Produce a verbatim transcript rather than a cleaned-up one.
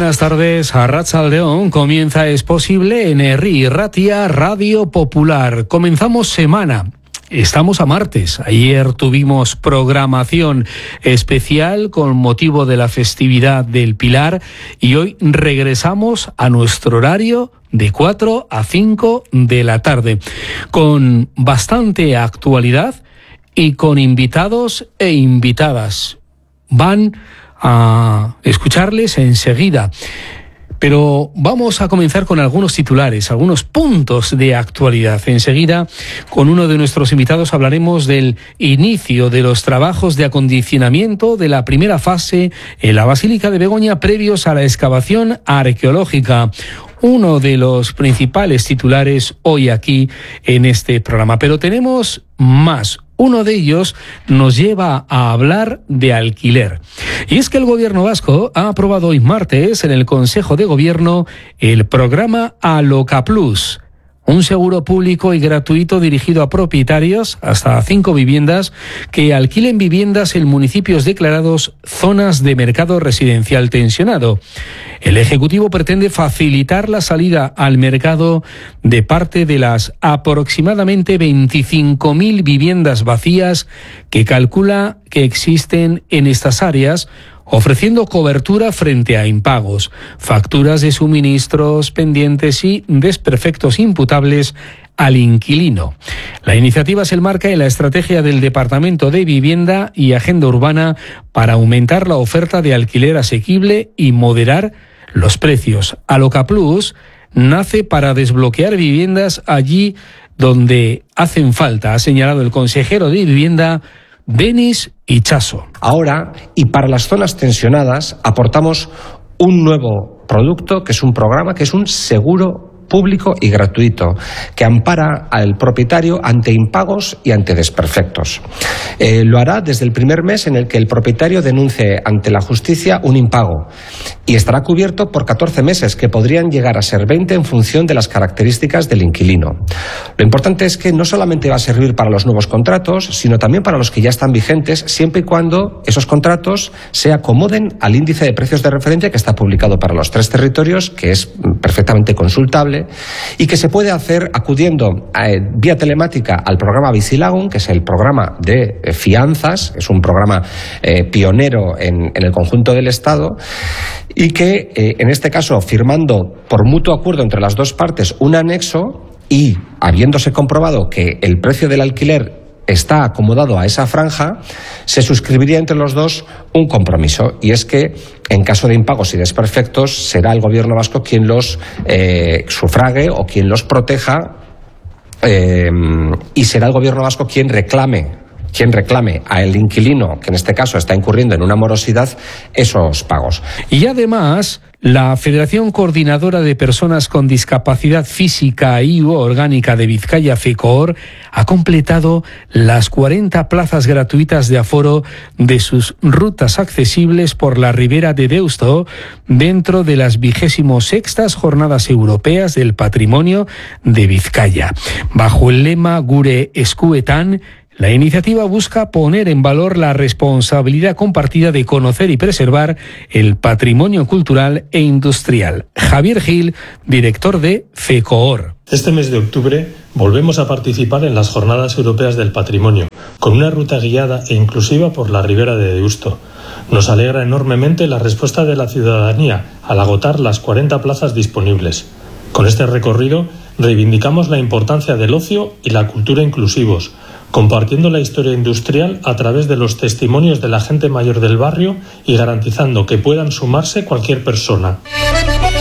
Buenas tardes, Arratsaldeon. Comienza Es Posible en Herri Irratia, Radio Popular. Comenzamos semana. Estamos a martes. Ayer tuvimos programación especial con motivo de la festividad del Pilar y hoy regresamos a nuestro horario de cuatro a cinco de la tarde con bastante actualidad y con invitados e invitadas. Van a escucharles enseguida. Pero vamos a comenzar con algunos titulares, algunos puntos de actualidad. Enseguida, con uno de nuestros invitados, hablaremos del inicio de los trabajos de acondicionamiento de la primera fase en la Basílica de Begoña previos a la excavación arqueológica. Uno de los principales titulares hoy aquí en este programa. Pero tenemos más. Uno de ellos nos lleva a hablar de alquiler. Y es que el gobierno vasco ha aprobado hoy martes en el Consejo de Gobierno el programa Aloca Plus, un seguro público y gratuito dirigido a propietarios, hasta cinco viviendas, que alquilen viviendas en municipios declarados zonas de mercado residencial tensionado. El Ejecutivo pretende facilitar la salida al mercado de parte de las aproximadamente veinticinco mil viviendas vacías que calcula que existen en estas áreas, ofreciendo cobertura frente a impagos, facturas de suministros pendientes y desperfectos imputables al inquilino. La iniciativa se enmarca en la estrategia del Departamento de Vivienda y Agenda Urbana para aumentar la oferta de alquiler asequible y moderar los precios. Aloca Plus nace para desbloquear viviendas allí donde hacen falta, ha señalado el consejero de Vivienda, Denis Itxaso. Ahora, y para las zonas tensionadas, aportamos un nuevo producto, que es un programa, que es un seguro público y gratuito, que ampara al propietario ante impagos y ante desperfectos. Eh, lo hará desde el primer mes en el que el propietario denuncie ante la justicia un impago y estará cubierto por catorce meses, que podrían llegar a ser veinte en función de las características del inquilino. Lo importante es que no solamente va a servir para los nuevos contratos, sino también para los que ya están vigentes, siempre y cuando esos contratos se acomoden al índice de precios de referencia que está publicado para los tres territorios, que es perfectamente consultable, y que se puede hacer acudiendo a, eh, vía telemática al programa Bizilagun, que es el programa de eh, fianzas, es un programa eh, pionero en, en el conjunto del Estado, y que eh, en este caso, firmando por mutuo acuerdo entre las dos partes un anexo y habiéndose comprobado que el precio del alquiler está acomodado a esa franja, se suscribiría entre los dos un compromiso, y es que en caso de impagos y desperfectos será el gobierno vasco quien los eh, sufrague o quien los proteja, eh, y será el gobierno vasco quien reclame quien reclame al inquilino, que en este caso está incurriendo en una morosidad, esos pagos. Y además, la Federación Coordinadora de Personas con Discapacidad Física y u Orgánica de Vizcaya, FECOOR, ha completado las cuarenta plazas gratuitas de aforo de sus rutas accesibles por la ribera de Deusto dentro de las vigésimo sextas Jornadas Europeas del Patrimonio de Vizcaya. Bajo el lema Gure Eskuetan, la iniciativa busca poner en valor la responsabilidad compartida de conocer y preservar el patrimonio cultural e industrial. Javier Gil, director de FECOOR. Este mes de octubre volvemos a participar en las Jornadas Europeas del Patrimonio, con una ruta guiada e inclusiva por la ribera de Deusto. Nos alegra enormemente la respuesta de la ciudadanía al agotar las cuarenta plazas disponibles. Con este recorrido reivindicamos la importancia del ocio y la cultura inclusivos, compartiendo la historia industrial a través de los testimonios de la gente mayor del barrio y garantizando que puedan sumarse cualquier persona.